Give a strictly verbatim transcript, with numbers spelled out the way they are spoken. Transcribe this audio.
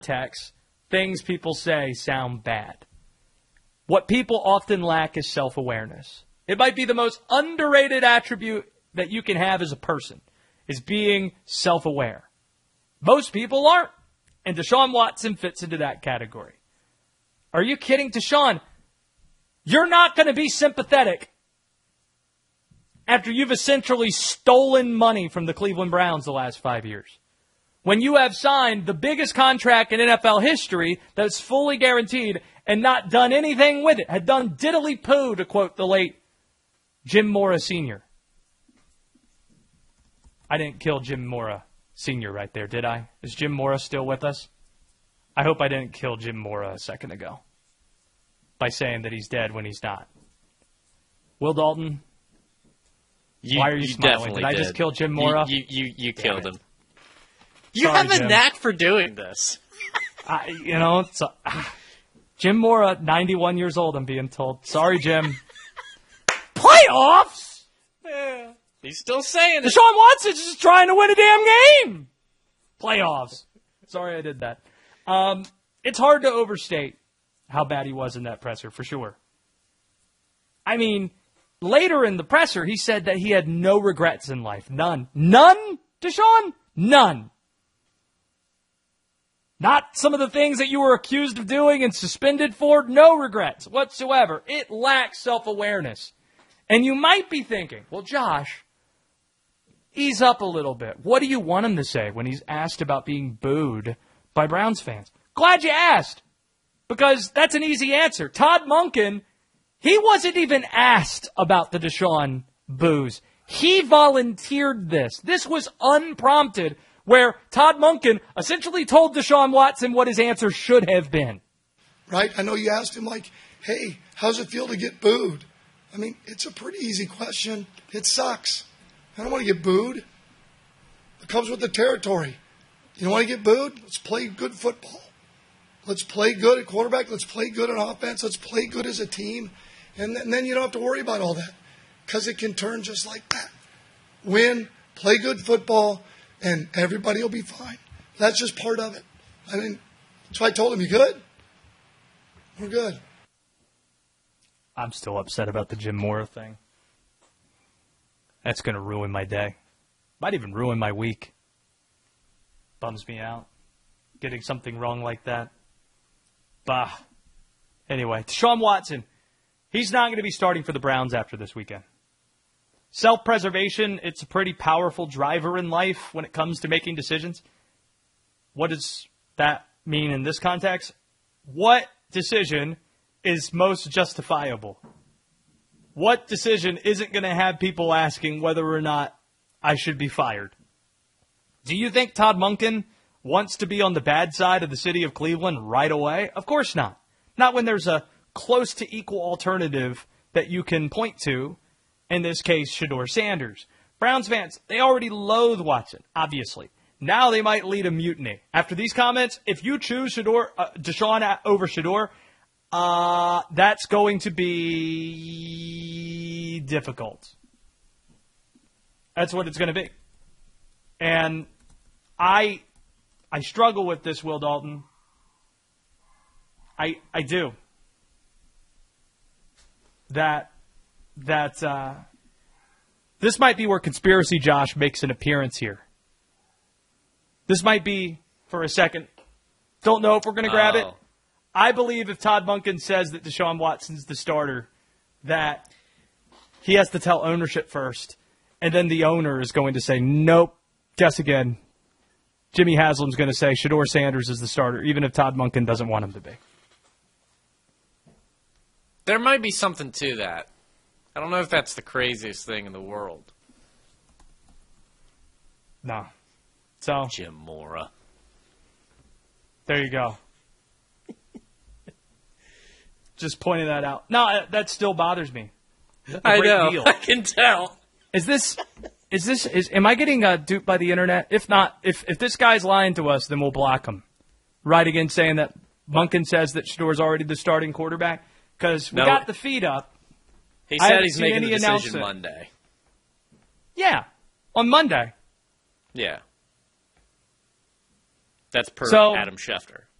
context, things people say sound bad. What people often lack is self-awareness. It might be the most underrated attribute that you can have as a person, is being self-aware. Most people aren't, and Deshaun Watson fits into that category. Are you kidding, Deshaun? You're not going to be sympathetic after you've essentially stolen money from the Cleveland Browns the last five years. When you have signed the biggest contract in N F L history that's fully guaranteed and not done anything with it, had done diddly poo, to quote the late Jim Mora Senior I didn't kill Jim Mora Senior right there, did I? Is Jim Mora still with us? I hope I didn't kill Jim Mora a second ago by saying that he's dead when he's not. Will Dalton, you, why are you, you smiling? Did I just kill Jim Mora? You you, you, you killed it. him. You Sorry, have a Jim. knack for doing this. I, you know, it's, uh, Jim Mora, ninety-one years old, I'm being told. Sorry, Jim. Playoffs? Yeah. He's still saying it. Deshaun Watson's just trying to win a damn game. Playoffs. Sorry I did that. Um, it's hard to overstate how bad he was in that presser, for sure. I mean, later in the presser, he said that he had no regrets in life. None. None, Deshaun? None. Not some of the things that you were accused of doing and suspended for. No regrets whatsoever. It lacks self-awareness. And you might be thinking, well, Josh, ease up a little bit. What do you want him to say when he's asked about being booed by Browns fans? Glad you asked, because that's an easy answer. Todd Monken, he wasn't even asked about the Deshaun boos. He volunteered this. This was unprompted, where Todd Monken essentially told Deshaun Watson what his answer should have been. Right? I know you asked him, like, hey, how's it feel to get booed? I mean, it's a pretty easy question. It sucks. I don't want to get booed. It comes with the territory. You don't want to get booed? Let's play good football. Let's play good at quarterback. Let's play good on offense. Let's play good as a team. And, th- and then you don't have to worry about all that, because it can turn just like that. Win, play good football, and everybody will be fine. That's just part of it. I mean, so I told him, you good? We're good. I'm still upset about the Jim Mora thing. That's going to ruin my day. Might even ruin my week. Bums me out. Getting something wrong like that. Bah. Anyway, Deshaun Watson. He's not going to be starting for the Browns after this weekend. Self-preservation, it's a pretty powerful driver in life when it comes to making decisions. What does that mean in this context? What decision is most justifiable? What decision isn't going to have people asking whether or not I should be fired? Do you think Todd Monken wants to be on the bad side of the city of Cleveland right away? Of course not. Not when there's a close to equal alternative that you can point to, in this case, Shedeur Sanders. Browns fans, they already loathe Watson, obviously. Now they might lead a mutiny. After these comments, if you choose Shedeur, uh, Deshaun over Shedeur, Uh, that's going to be difficult. That's what it's going to be. And I I struggle with this, Will Dalton. I I do. That that uh, this might be where Conspiracy Josh makes an appearance here. This might be, for a second, don't know if we're going to grab oh. it. I believe if Todd Monken says that Deshaun Watson's the starter, that he has to tell ownership first, and then the owner is going to say, nope, guess again. Jimmy Haslam's going to say Shedeur Sanders is the starter, even if Todd Monken doesn't want him to be. There might be something to that. I don't know if that's the craziest thing in the world. No. So, Jim Mora. There you go. Just pointing that out. No, that still bothers me. I great know. deal. I can tell. Is this, is this, is, am I getting uh, duped by the internet? If not, if, if this guy's lying to us, then we'll block him. Right again saying that Monken says that Shedeur's already the starting quarterback? Because we No. got the feed up. He I said haven't he's seen making any the decision announcement. Monday. Yeah, on Monday. Yeah. That's per So- Adam Schefter.